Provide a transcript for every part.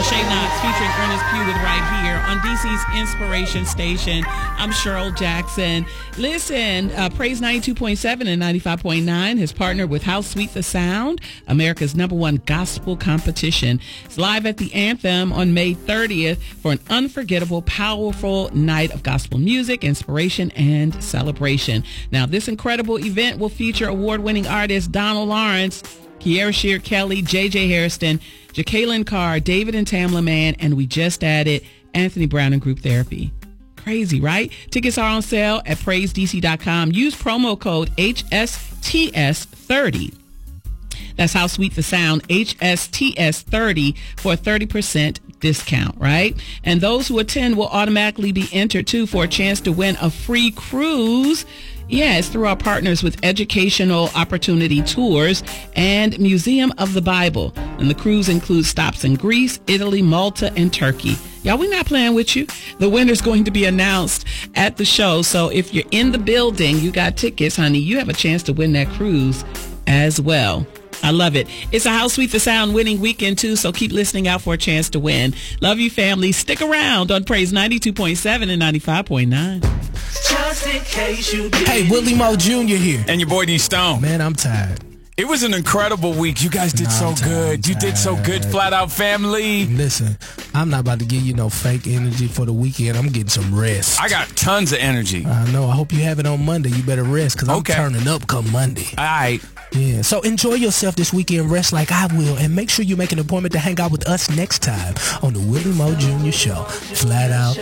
Lachey Knox featuring Ernest Pugh with Right Here on DC's Inspiration Station. I'm Cheryl Jackson. Listen, Praise 92.7 and 95.9 has partnered with How Sweet the Sound, America's #1 gospel competition. It's live at the Anthem on May 30th for an unforgettable, powerful night of gospel music, inspiration, and celebration. Now, this incredible event will feature award-winning artists Donald Lawrence, Kiera Shear Kelly, J.J. Hairston, Jacqueline Carr, David and Tamla Mann, and we just added Anthony Brown and Group Therapy. Crazy, right? Tickets are on sale at PraiseDC.com. Use promo code HSTS30. That's How Sweet the Sound, HSTS30 for a 30% discount, right? And those who attend will automatically be entered, too, for a chance to win a free cruise. Yes, through our partners with Educational Opportunity Tours and Museum of the Bible. And the cruise includes stops in Greece, Italy, Malta, and Turkey. Y'all, we're not playing with you. The winner's going to be announced at the show. So if you're in the building, you got tickets, honey, you have a chance to win that cruise as well. I love it. It's a How Sweet the Sound winning weekend, too, so keep listening out for a chance to win. Love you, family. Stick around on Praise 92.7 and 95.9. Just in case you did. Hey, Willie Mo Jr. here. And your boy D Stone. Man, I'm tired. It was an incredible week. You guys did so good. You did so good, Flat Out family. Listen, I'm not about to give you no fake energy for the weekend. I'm getting some rest. I got tons of energy. I know. I hope you have it on Monday. You better rest because I'm turning up come Monday. All right. Yeah, so enjoy yourself this weekend. Rest like I will. And make sure you make an appointment to hang out with us next time on the Willie Mo Jr. Show. Flat Out.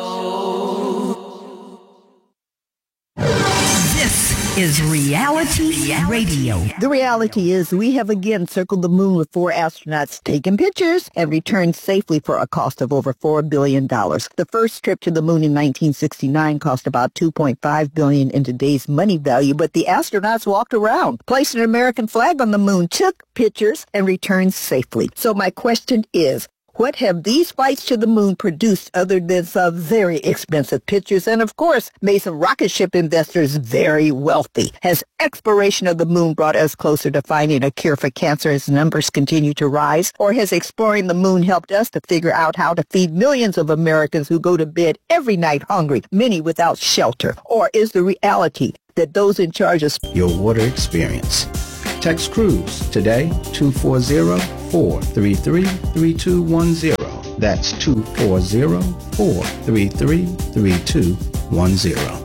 This is Reality Radio. The reality is we have again circled the moon with 4 astronauts taking pictures and returned safely for a cost of over $4 billion. The first trip to the moon in 1969 cost about $2.5 billion in today's money value, but the astronauts walked around, placed an American flag on the moon, took pictures, and returned safely. So my question is, what have these flights to the moon produced other than some very expensive pictures and, of course, made some rocket ship investors very wealthy? Has exploration of the moon brought us closer to finding a cure for cancer as numbers continue to rise? Or has exploring the moon helped us to figure out how to feed millions of Americans who go to bed every night hungry, many without shelter? Or is the reality that those in charge of your water experience? Text Cruise today, 240-433-3210. That's 240-433-3210.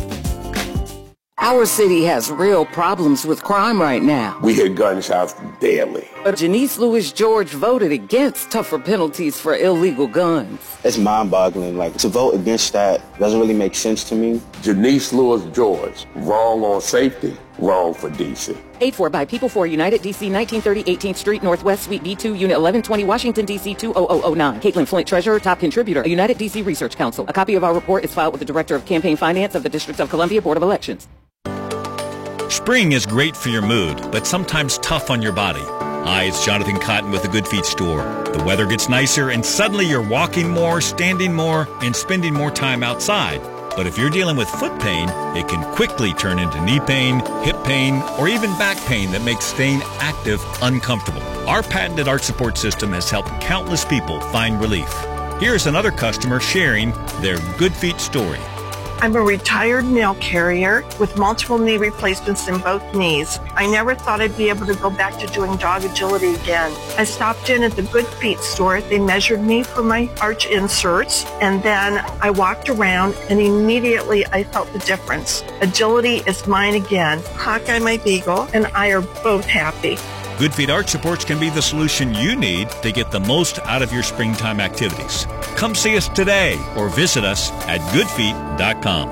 Our city has real problems with crime right now. We hear gunshots daily. But Janice Lewis George voted against tougher penalties for illegal guns. It's mind-boggling. To vote against that doesn't really make sense to me. Janice Lewis George, wrong on safety, wrong for D.C. Paid for by People for United D.C. 1930 18th Street Northwest Suite B2 Unit 1120 Washington D.C. 20009. Caitlin Flint, Treasurer, Top Contributor, a United D.C. Research Council. A copy of our report is filed with the Director of Campaign Finance of the District of Columbia Board of Elections. Spring is great for your mood, but sometimes tough on your body. Hi, it's Jonathan Cotton with the Good Feet store. The weather gets nicer and suddenly you're walking more, standing more, and spending more time outside. But if you're dealing with foot pain, it can quickly turn into knee pain, hip pain, or even back pain that makes staying active uncomfortable. Our patented arch support system has helped countless people find relief. Here's another customer sharing their Good Feet story. I'm a retired mail carrier with multiple knee replacements in both knees. I never thought I'd be able to go back to doing dog agility again. I stopped in at the Good Feet store. They measured me for my arch inserts, and then I walked around, and immediately I felt the difference. Agility is mine again. Hawkeye, my beagle, and I are both happy. Good Feet Arch Supports can be the solution you need to get the most out of your springtime activities. Come see us today or visit us at goodfeet.com.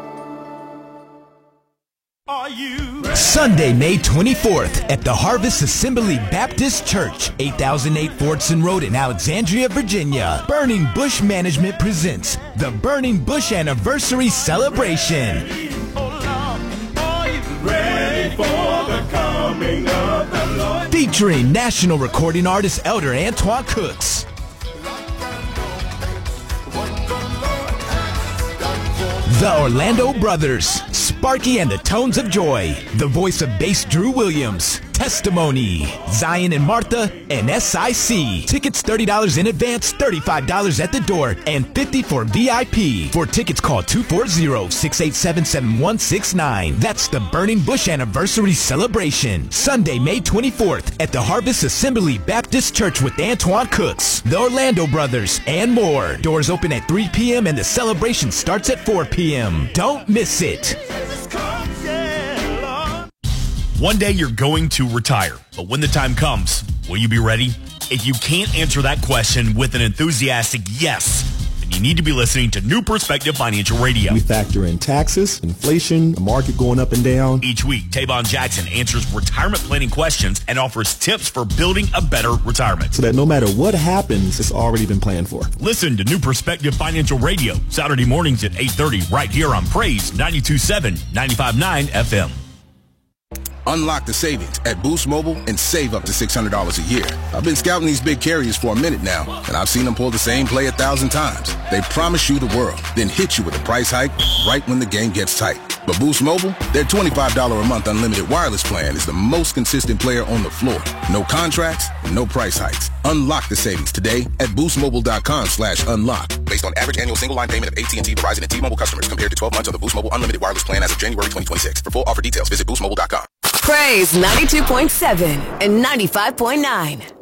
Sunday, May 24th at the Harvest Assembly Baptist Church, 8008 Fordson Road in Alexandria, Virginia. Burning Bush Management presents the Burning Bush Anniversary Celebration. Ready for the coming of the Lord. Featuring national recording artist Elder Antoine Cooks. The Orlando Brothers, Sparky and the Tones of Joy. The voice of bass Drew Williams. Testimony, Zion and Martha, and SIC. Tickets $30 in advance, $35 at the door, and $50 for VIP. For tickets, call 240-687-7169. That's the Burning Bush Anniversary Celebration. Sunday, May 24th at the Harvest Assembly Baptist Church with Antoine Cooks, the Orlando Brothers, and more. Doors open at 3 p.m. and the celebration starts at 4 p.m. Don't miss it. One day you're going to retire, but when the time comes, will you be ready? If you can't answer that question with an enthusiastic yes, then you need to be listening to New Perspective Financial Radio. We factor in taxes, inflation, the market going up and down. Each week, Tavon Jackson answers retirement planning questions and offers tips for building a better retirement. So that no matter what happens, it's already been planned for. Listen to New Perspective Financial Radio, Saturday mornings at 8:30 right here on Praise 92.7, 95.9 FM. Unlock the savings at Boost Mobile and save up to $600 a year. I've been scouting these big carriers for a minute now, and I've seen them pull the same play 1,000 times. They promise you the world, then hit you with a price hike right when the game gets tight. But Boost Mobile, their $25 a month unlimited wireless plan is the most consistent player on the floor. No contracts, no price hikes. Unlock the savings today at boostmobile.com/unlock. Based on average annual single line payment of AT&T, Verizon, and T-Mobile customers compared to 12 months of the Boost Mobile unlimited wireless plan as of January 2026. For full offer details, visit boostmobile.com. Praise 92.7 and 95.9.